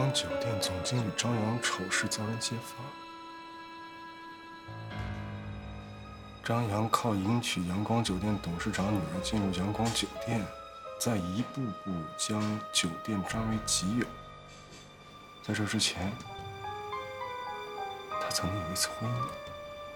光酒店总经理张扬丑事遭人揭发，张扬靠迎娶阳光酒店董事长女儿进入阳光酒店，再一步步将酒店占为己有。在这之前，他曾经有一次婚姻。